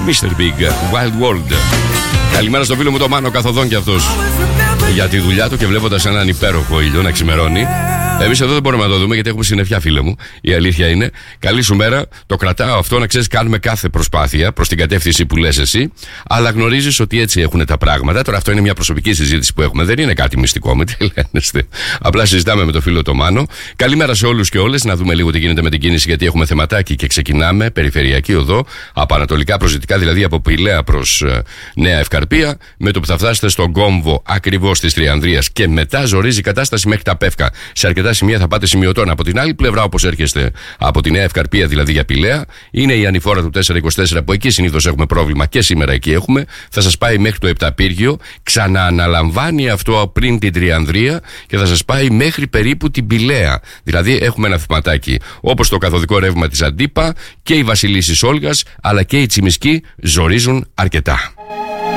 Mr. Big, Wild World. Καλημέρα στο φίλο μου το Μάνο, καθοδόν κι αυτός για τη δουλειά του και βλέποντας έναν υπέροχο ήλιο να ξημερώνει. Εμείς εδώ δεν μπορούμε να το δούμε γιατί έχουμε συννεφιά, φίλε μου. Η αλήθεια είναι. Καλή σου μέρα. Το κρατάω αυτό, να ξέρεις, κάνουμε κάθε προσπάθεια προς την κατεύθυνση που λες εσύ. Αλλά γνωρίζεις ότι έτσι έχουν τα πράγματα. Τώρα αυτό είναι μια προσωπική συζήτηση που έχουμε. Δεν είναι κάτι μυστικό, με τι λένε. Απλά συζητάμε με το φίλο το Μάνο. Καλημέρα σε όλους και όλες. Να δούμε λίγο τι γίνεται με την κίνηση, γιατί έχουμε θεματάκι και ξεκινάμε περιφερειακή οδό. Από ανατολικά προς δυτικά, δηλαδή από Πηλαία προς Νέα Ευκαρπία. Με το που θα φτάσετε στον κόμβο ακριβώς της Τριανδρίας και μετά ζορίζει η κατάσταση μέχρι τα Πεύκα. Σε αρκετά σημεία θα πάτε σημειωτών. Από την άλλη πλευρά, όπως έρχεστε από τη Νέα Ευκαρπία, δηλαδή για Πηλαία, είναι η ανηφόρα του 424 που εκεί συνήθως έχουμε πρόβλημα και σήμερα εκεί έχουμε. Θα σας πάει μέχρι το Επταπύργιο, ξανααναλαμβάνει αυτό πριν την Τριανδρία και θα σας πάει μέχρι περίπου την Πηλαία. Δηλαδή έχουμε ένα θεματάκι όπως το καθοδικό ρεύμα της Αντίπα και η Βασιλίσσης Όλγας, αλλά και η Τσιμισκή ζορίζουν αρκετά.